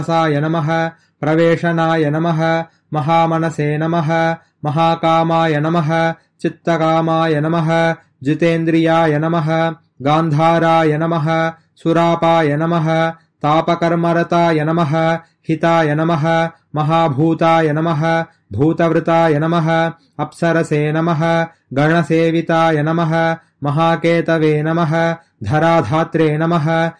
साय नमः प्रवेशनाय नमः महामनसे नमः महाकामाय नमः चित्तकामाय नमः जितेन्द्रियाय नमः गान्धाराय नमः सुरापाय नमः तापकर्मरताय नमः हिताय नमः महाभूताय नमः भूतवृताय नमः अप्सरसे नमः गणसेविताय नमः महाकेतवे नमः धराधात्रे नमः